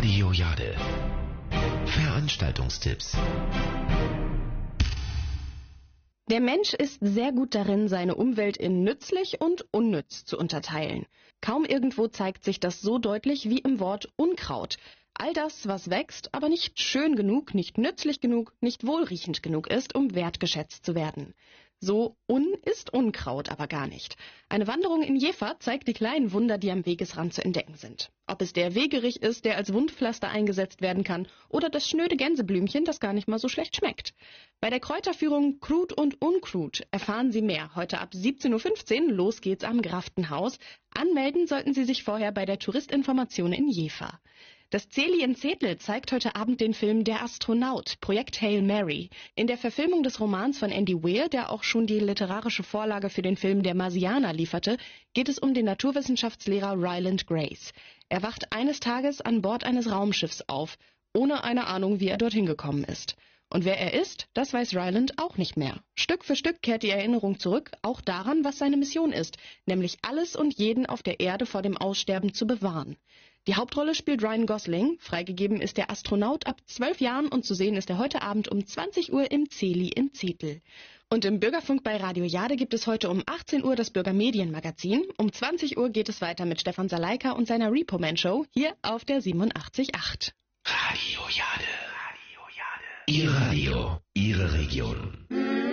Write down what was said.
Radio Jade. Veranstaltungstipps. Der Mensch ist sehr gut darin, seine Umwelt in nützlich und unnütz zu unterteilen. Kaum irgendwo zeigt sich das so deutlich wie im Wort Unkraut. All das, was wächst, aber nicht schön genug, nicht nützlich genug, nicht wohlriechend genug ist, um wertgeschätzt zu werden. So ist Unkraut aber gar nicht. Eine Wanderung in Jever zeigt die kleinen Wunder, die am Wegesrand zu entdecken sind. Ob es der Wegerich ist, der als Wundpflaster eingesetzt werden kann, oder das schnöde Gänseblümchen, das gar nicht mal so schlecht schmeckt. Bei der Kräuterführung Krut und Unkrut erfahren Sie mehr. Heute ab 17.15 Uhr, los geht's am Graftenhaus. Anmelden sollten Sie sich vorher bei der Touristinformation in Jever. Das CELI in Zethel zeigt heute Abend den Film Der Astronaut, Projekt Hail Mary. In der Verfilmung des Romans von Andy Weir, der auch schon die literarische Vorlage für den Film Der Marsianer lieferte, geht es um den Naturwissenschaftslehrer Ryland Grace. Er wacht eines Tages an Bord eines Raumschiffs auf, ohne eine Ahnung, wie er dorthin gekommen ist. Und wer er ist, das weiß Ryland auch nicht mehr. Stück für Stück kehrt die Erinnerung zurück, auch daran, was seine Mission ist, nämlich alles und jeden auf der Erde vor dem Aussterben zu bewahren. Die Hauptrolle spielt Ryan Gosling, freigegeben ist der Astronaut ab 12 Jahren und zu sehen ist er heute Abend um 20 Uhr im CELI in Zethel. Und im Bürgerfunk bei Radio Jade gibt es heute um 18 Uhr das Bürgermedienmagazin. Um 20 Uhr geht es weiter mit Stefan Saleika und seiner Repo-Man-Show hier auf der 87.8. Radio Jade. Ihr Radio, Ihre Region.